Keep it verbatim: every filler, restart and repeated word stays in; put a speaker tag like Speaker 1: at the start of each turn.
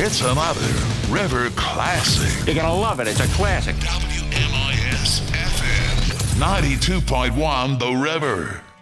Speaker 1: It's another River classic.
Speaker 2: You're gonna love it. It's a classic.
Speaker 1: W M I S F M ninety-two point one The River.